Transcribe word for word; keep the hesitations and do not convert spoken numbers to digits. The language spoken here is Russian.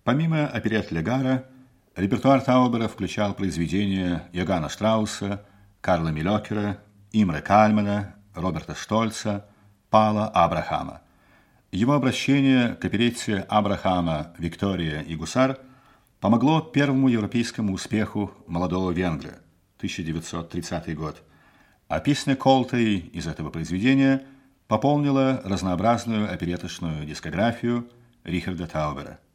Помимо оперет Легара, репертуар Таубера включал произведения Йоганна Штрауса, Карла Милёкера, Имре Кальмана, Роберта Штольца, Пала Абрахама. Его обращение к оперетте Абрахама «Виктория и гусар» помогло первому европейскому успеху молодого венгра, тысяча девятьсот тридцатый год, а песня Колтей из этого произведения пополнила разнообразную опереточную дискографию Рихарда Таубера.